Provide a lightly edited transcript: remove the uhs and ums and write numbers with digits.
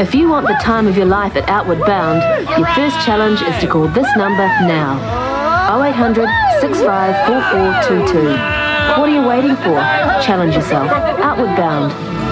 If you want the time of your life at Outward Bound, your first challenge is to call this number now. 0800 65 4422. What are you waiting for? Challenge yourself. Outward Bound.